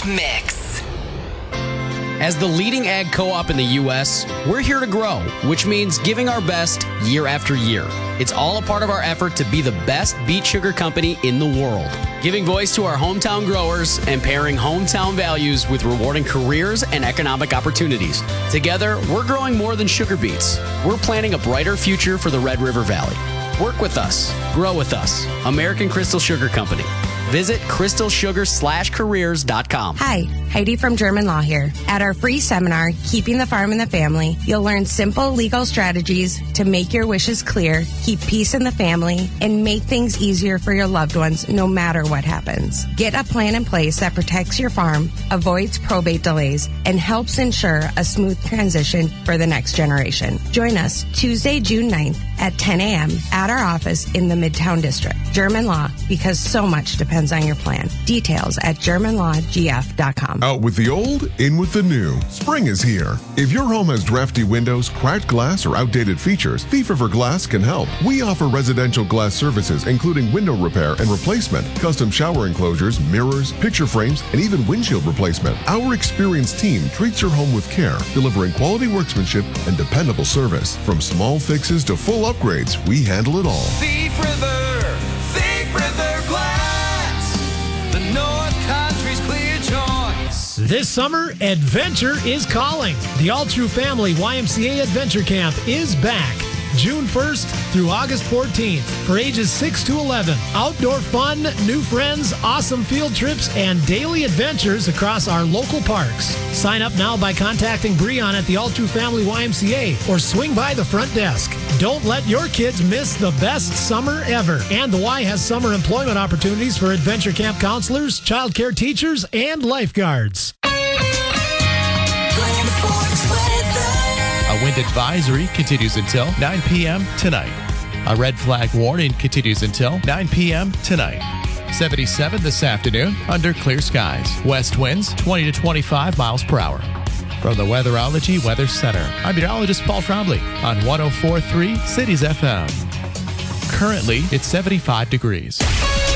Mix. As the leading ag co-op in the U.S., we're here to grow, which means giving our best year after year. It's all a part of our effort to be the best beet sugar company in the world, giving voice to our hometown growers and pairing hometown values with rewarding careers and economic opportunities. Together, we're growing more than sugar beets. We're planning a brighter future for the Red River Valley. Work with us. Grow with us. American Crystal Sugar Company. Visit crystalsugar/careers.com. Hi, Heidi from German Law here. At our free seminar, Keeping the Farm in the Family, you'll learn simple legal strategies to make your wishes clear, keep peace in the family, and make things easier for your loved ones no matter what happens. Get a plan in place that protects your farm, avoids probate delays, and helps ensure a smooth transition for the next generation. Join us Tuesday, June 9th at 10 a.m. at our office in the Midtown District. German Law, because so much depends on your plan. Details at GermanLawGF.com. Out with the old, in with the new. Spring is here. If your home has drafty windows, cracked glass, or outdated features, Thief River Glass can help. We offer residential glass services, including window repair and replacement, custom shower enclosures, mirrors, picture frames, and even windshield replacement. Our experienced team treats your home with care, delivering quality workmanship and dependable service. From small fixes to full upgrades, we handle it all. Thief River Glass, the North Country's clear choice. This summer, adventure is calling. The All True Family YMCA Adventure Camp is back. June 1st through August 14th for ages 6 to 11. Outdoor fun, new friends, awesome field trips, and daily adventures across our local parks. Sign up now by contacting Breon at the All True Family YMCA or swing by the front desk. Don't let your kids miss the best summer ever. And the Y has summer employment opportunities for adventure camp counselors, child care teachers, and lifeguards. A wind advisory continues until 9 p.m. tonight. A red flag warning continues until 9 p.m. tonight. 77 this afternoon under clear skies. West winds 20 to 25 miles per hour. From the Weatherology Weather Center, I'm meteorologist Paul Trombley on 104.3 Cities FM. Currently, it's 75 degrees.